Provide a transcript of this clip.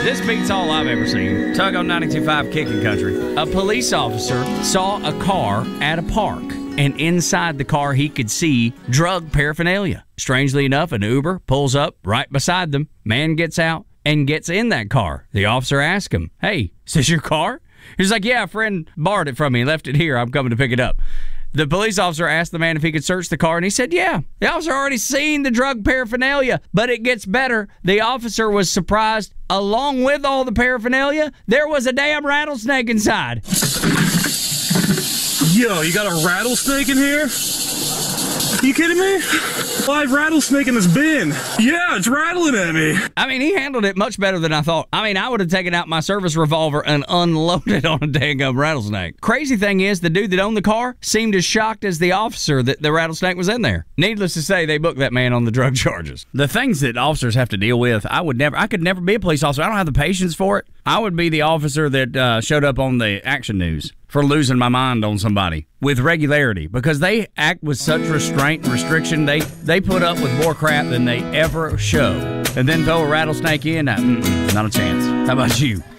This beats all I've ever seen. Tug on 92.5 Kicking Country. A police officer saw a car at a park, and inside the car he could see drug paraphernalia. Strangely enough, an Uber pulls up right beside them. Man gets out and gets in that car. The officer asks him, "Hey, is this your car?" He's like, "Yeah, a friend borrowed it from me and left it here. I'm coming to pick it up." The police officer asked the man if he could search the car, and he said, "Yeah." The officer already seen the drug paraphernalia, but it gets better. The officer was surprised. Along with all the paraphernalia, there was a damn rattlesnake inside. Yo, you got a rattlesnake in here? You kidding me? Live rattlesnake in this bin. Yeah, it's rattling at me. I mean, he handled it much better than I thought. I mean, I would have taken out my service revolver and unloaded on a dang rattlesnake. Crazy thing is, the dude that owned the car seemed as shocked as the officer that the rattlesnake was in there. Needless to say, they booked that man on the drug charges. The things that officers have to deal with, I could never be a police officer. I don't have the patience for it. I would be the officer that showed up on the Action News for losing my mind on somebody with regularity, because they act with such restraint and restriction. They put up with more crap than they ever show. And then throw a rattlesnake in, not a chance. How about you?